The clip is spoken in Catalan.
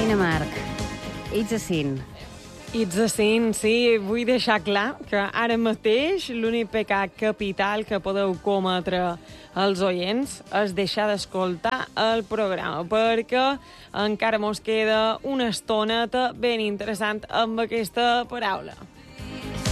Marina Marc. It's a sin. It's a sin, sí. Vull deixar clar que ara mateix l'únic pecat capital que podeu cometre els oients és deixar d'escoltar el programa, perquè encara mos queda una estoneta ben interessant amb aquesta paraula.